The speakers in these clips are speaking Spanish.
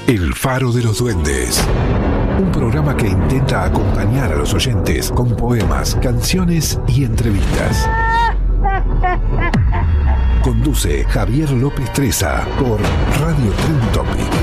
El Faro de los Duendes. Un programa que intenta acompañar a los oyentes con poemas, canciones y entrevistas. Conduce Javier López Treza por Radio Tren Topic.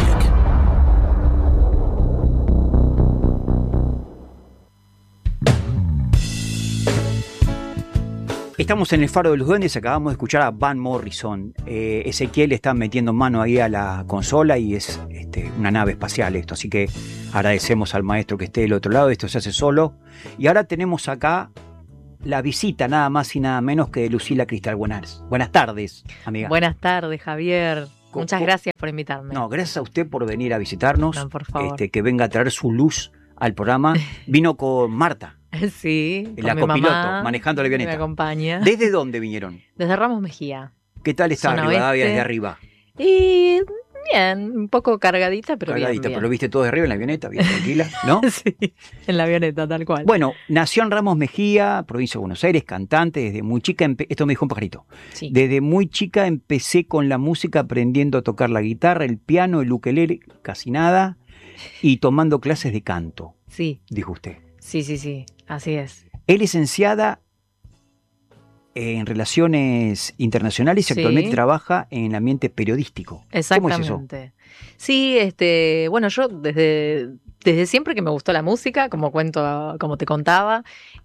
Estamos en el Faro de los Duendes, acabamos de escuchar a Van Morrison. Ezequiel está metiendo mano ahí a la consola y es una nave espacial esto, así que agradecemos al maestro que esté del otro lado, esto se hace solo. Y ahora tenemos acá la visita nada más y nada menos que de Lucila Cristal. Buenas tardes, amiga. Buenas tardes, Javier. Muchas gracias por invitarme. No, gracias a usted por venir a visitarnos. No, por favor. Que venga a traer su luz al programa. Vino con Marta. Sí, la con copiloto, mamá, manejando la avioneta. me acompaña. ¿Desde dónde vinieron? Desde Ramos Mejía. ¿Qué tal está Zona Rivadavia oeste. desde arriba? Y bien, un poco cargadita, pero bien. Pero lo viste todo de arriba en la avioneta, bien tranquila, ¿no? Sí, en la avioneta, tal cual. Bueno, nació en Ramos Mejía, provincia de Buenos Aires, cantante, desde muy chica, esto me dijo un pajarito, Sí. Desde muy chica empecé con la música aprendiendo a tocar la guitarra, el piano, el ukelele, casi nada, y tomando clases de canto, Sí, dijo usted. sí, así es. Es licenciada en Relaciones Internacionales y Sí. actualmente trabaja en el ambiente periodístico. Exactamente. ¿Cómo es eso? Sí, bueno, yo desde siempre que me gustó la música, como te contaba,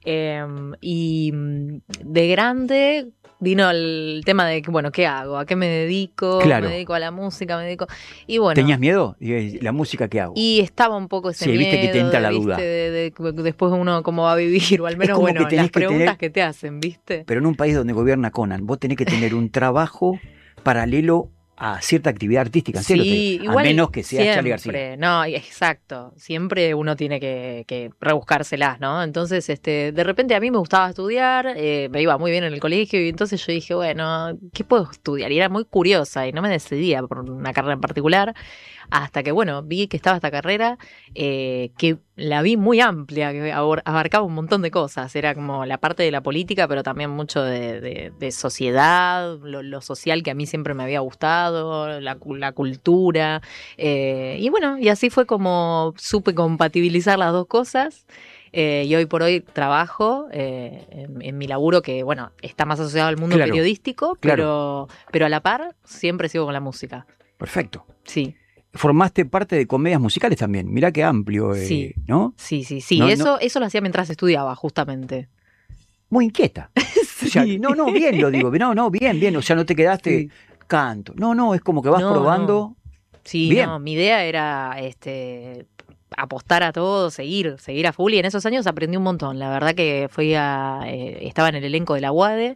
y de grande vino el tema de, bueno, ¿qué hago? ¿A qué me dedico? Claro. Me dedico a la música, y bueno. ¿Tenías miedo? ¿La música qué hago? Y estaba un poco ese Sí, viste miedo, que te entra la ¿viste? duda. Después uno cómo va a vivir, o al menos, como bueno, que tenés las que preguntas tener- que te hacen, ¿viste? Pero en un país donde gobierna Conan, vos tenés que tener un trabajo paralelo a cierta actividad artística, ¿en serio? Sí, A igual menos que sea Charly García. siempre, no, exacto, siempre uno tiene que rebuscárselas, ¿no? Entonces, de repente a mí me gustaba estudiar, me iba muy bien en el colegio y entonces yo dije, bueno, ¿qué puedo estudiar? Y era muy curiosa y no me decidía por una carrera en particular, hasta que, bueno, vi que estaba esta carrera, que la vi muy amplia, que abarcaba un montón de cosas, era como la parte de la política, pero también mucho de sociedad, lo social que a mí siempre me había gustado, la cultura, y bueno, y así fue como supe compatibilizar las dos cosas. Y hoy por hoy trabajo en mi laburo que, bueno, está más asociado al mundo Claro, periodístico, claro. pero a la par siempre sigo con la música. Perfecto. Sí, Formaste parte de comedias musicales también. Mirá qué amplio, Sí. ¿no? sí. No, Eso lo hacía mientras estudiaba, justamente. Muy inquieta. O sea, Sí. no, bien lo digo. No, bien. O sea, no te quedaste Sí. canto. No, es como que vas No, probando. Sí, Bien. no, mi idea era apostar a todo, seguir a full, y en esos años aprendí un montón. La verdad que estaba en el elenco de la UADE,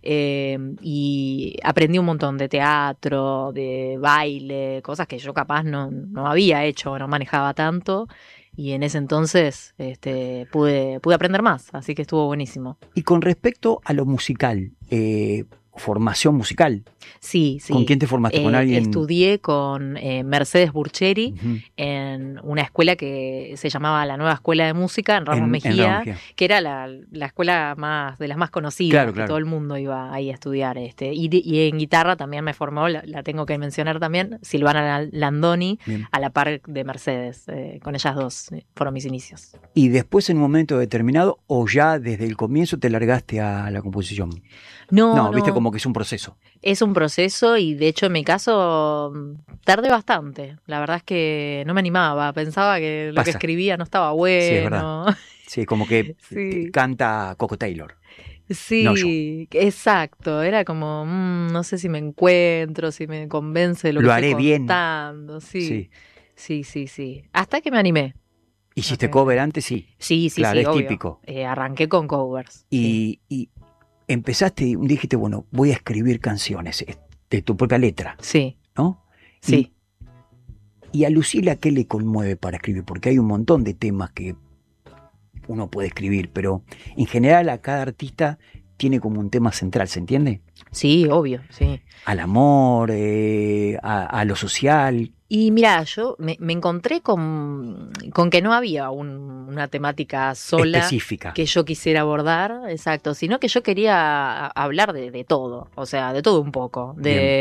y aprendí un montón de teatro, de baile, cosas que yo capaz no había hecho, no manejaba tanto, y en ese entonces pude aprender más, así que estuvo buenísimo. Y con respecto a lo musical, formación musical, Sí. ¿con quién te formaste? ¿Con alguien? Estudié con Mercedes Burcheri Ujú. en una escuela que se llamaba la Nueva Escuela de Música en Ramos En Mejía, Ramos Mejía. que era la escuela de las más conocidas, Claro. que todo el mundo iba ahí a estudiar. Y en guitarra también me formó, la tengo que mencionar también, Silvana Landoni, Bien. a la par de Mercedes. Con ellas dos fueron mis inicios. Y después en un momento determinado, o ya desde el comienzo te largaste a la composición. No, viste como que es un proceso. Es un proceso y de hecho en mi caso tardé bastante. La verdad es que no me animaba, pensaba que lo Pasa. que escribía no estaba bueno. Sí, es verdad. Sí, como que Sí. canta Coco Taylor. Sí, No yo. exacto. Era como, no sé si me encuentro, si me convence de lo que Lo estoy haré bien. contando. Sí. Hasta que me animé. ¿Hiciste Ok. cover antes? Sí. Sí, Claro, es obvio. típico. Arranqué con covers. Sí. Y empezaste y dijiste, bueno, voy a escribir canciones de tu propia letra, Sí, ¿no? sí. Y a Lucila, ¿qué le conmueve para escribir? Porque hay un montón de temas que uno puede escribir, pero en general a cada artista tiene como un tema central, ¿se entiende? Sí, obvio, sí. Al amor, a lo social. Y mira, yo me encontré con que no había una temática sola específica que yo quisiera abordar, exacto, sino que yo quería hablar de todo, o sea, de todo un poco,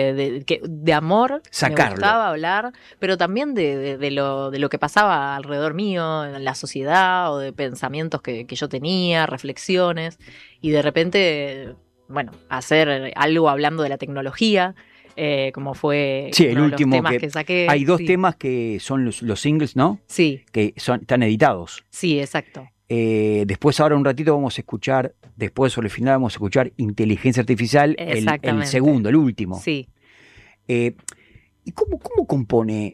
de amor, sacarlo. Me gustaba hablar, pero también de lo que pasaba alrededor mío, en la sociedad, o de pensamientos que yo tenía, reflexiones, y de repente, bueno, hacer algo hablando de la tecnología. Como fue sí, uno el de último los temas que saqué. Hay dos sí. temas que son los singles, ¿no? Sí. Que están editados. Sí, exacto. Después ahora un ratito vamos a escuchar, después sobre el final vamos a escuchar Inteligencia Artificial, el segundo, el último. Sí. ¿Y cómo compone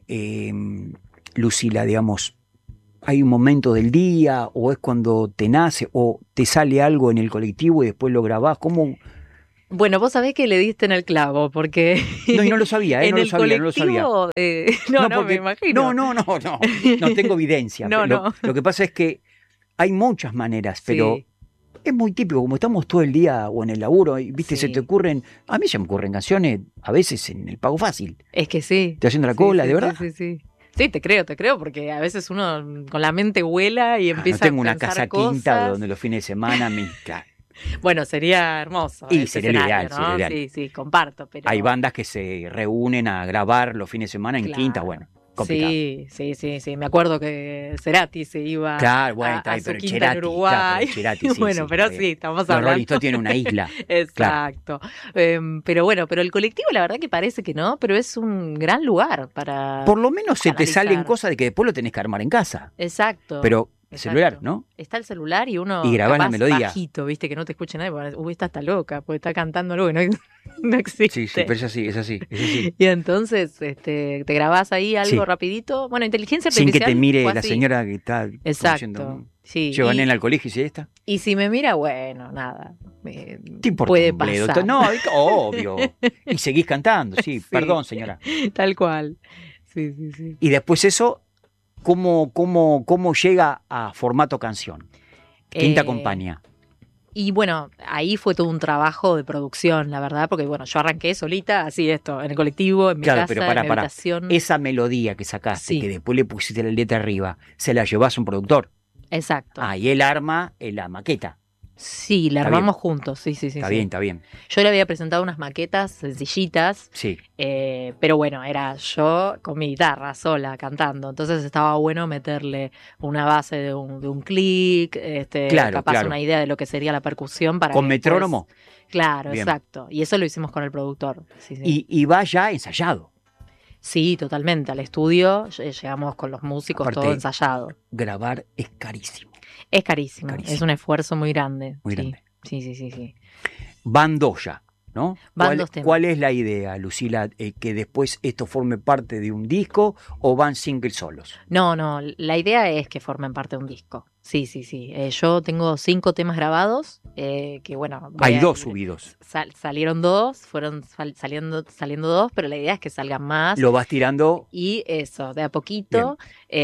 Lucila, digamos? ¿Hay un momento del día o es cuando te nace o te sale algo en el colectivo y después lo grabás? ¿Cómo? Bueno, vos sabés que le diste en el clavo, porque... No, y no lo sabía, en no lo el sabía, no lo sabía. No, me imagino. No tengo evidencia. No. Lo que pasa es que hay muchas maneras, pero Sí. es muy típico, como estamos todo el día o en el laburo, y, viste, Sí. se te ocurren, a mí se me ocurren canciones a veces en el pago fácil. Es que sí. Estoy haciendo la cola, sí, de verdad. Sí. Sí, te creo, porque a veces uno con la mente vuela y empieza no tengo a una pensar casa cosas. quinta donde los fines de semana me... Bueno, sería hermoso. Y ese sería lo escenario, ideal, ¿no? sería lo ideal. Sí, comparto. Pero... Hay bandas que se reúnen a grabar los fines de semana en Claro. quinta, bueno, complicado. Sí. Me acuerdo que Cerati se iba claro, bueno, a su pero quinta Cerati, en Uruguay. claro, pero Cerati, sí, bueno, sí, pero sí, estamos los hablando. Rolling Stones tienen una isla. Exacto. Pero bueno, pero el colectivo la verdad que parece que no, pero es un gran lugar para... Por lo menos se te analizar. salen cosas de que después lo tenés que armar en casa. Exacto. Pero el Exacto. celular, ¿no? Está el celular y uno Y grabás la capaz melodía. bajito, viste, que no te escuche nadie, porque, uy, esta está loca, porque está cantando algo que no existe. Sí, pero es así. Y entonces te grabás ahí algo Sí. rapidito. Bueno, inteligencia Sin artificial. que te mire fue la así. señora que está Exacto. produciendo. Sí. Lleva nena al colegio y dice, ¿esta? Y si me mira, bueno, nada. ¿Te importa puede un bledo? pasar. No, obvio. Y seguís cantando, sí, perdón, señora. Tal cual. Sí. Y después eso, ¿cómo llega a formato canción? ¿Quién te acompaña? Y bueno, ahí fue todo un trabajo de producción, la verdad, porque bueno, yo arranqué solita, así en el colectivo, en mi casa, pero en mi habitación. Esa melodía que sacaste, Sí. que después le pusiste la letra arriba, se la llevas a un productor. Exacto. Y él arma la maqueta. Sí, la Está armamos bien. juntos, sí. Está bien. Yo le había presentado unas maquetas sencillitas, Sí. pero bueno, era yo con mi guitarra sola cantando, entonces estaba bueno meterle una base de un clic, capaz una idea de lo que sería la percusión para ¿Con que metrónomo? después... Claro, Bien. exacto. Y eso lo hicimos con el productor. Sí. Y va ya ensayado. Sí, totalmente. Al estudio llegamos con los músicos, Aparte, todo ensayado. Grabar es carísimo. Es carísimo. Carísimo. Es un esfuerzo muy grande. Muy grande. Sí. Van dos ya, ¿no? Van dos temas. ¿Cuál es la idea, Lucila? ¿Que después esto forme parte de un disco o van singles solos? No, la idea es que formen parte de un disco. Sí. Yo tengo 5 temas grabados, que bueno... Hay 2 subidos. Salieron 2, fueron saliendo 2, pero la idea es que salgan más. Lo vas tirando... Y eso, de a poquito.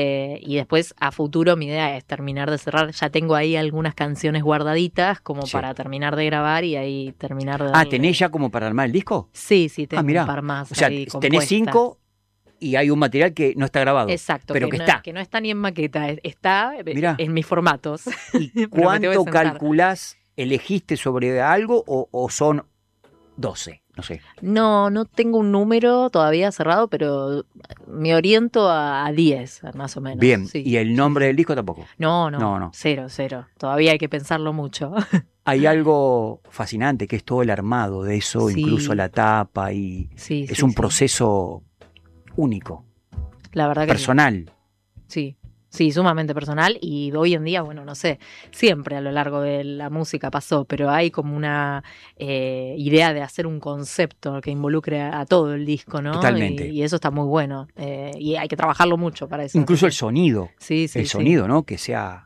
Y después, a futuro, mi idea es terminar de cerrar. Ya tengo ahí algunas canciones guardaditas como para terminar de grabar y ahí terminar de darle... ¿tenés ya como para armar el disco? Sí, tengo mirá. un par más. O sea, ahí tenés 5 y hay un material que no está grabado. Exacto, pero que está. Que no está ni en maqueta, está Mirá. en mis formatos. ¿Y cuánto calculás, elegiste sobre algo o son 12? No sé. No tengo un número todavía cerrado, pero me oriento a 10, más o menos. Bien, sí. ¿y el nombre del disco tampoco? No. Cero. Todavía hay que pensarlo mucho. Hay algo fascinante que es todo el armado de eso, Sí. incluso la tapa, y es un proceso único, La verdad que personal. Sí, sumamente personal, y hoy en día, bueno, no sé, siempre a lo largo de la música pasó, pero hay como una idea de hacer un concepto que involucre a todo el disco, ¿no? Totalmente. Y eso está muy bueno, y hay que trabajarlo mucho para eso. Incluso el sonido, Sí. el sonido, ¿no? Que sea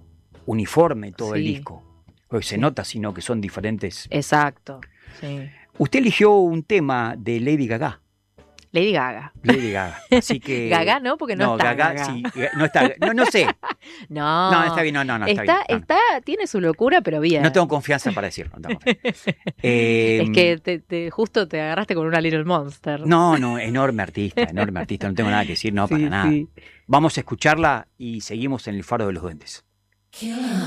uniforme todo el Sí. disco. Porque se nota, sino que son diferentes. Exacto, sí. Usted eligió un tema de Lady Gaga. Lady Gaga. Lady Gaga. Así que. Gaga no, porque no está Gaga. Gaga. Sí, no está. No sé. No. No, está bien, no, está bien. Tiene su locura, pero bien. No tengo confianza para decirlo. Es que justo te agarraste con una Little Monster. No, enorme artista, no tengo nada que decir, para nada. Sí. Vamos a escucharla y seguimos en el Faro de los Duendes.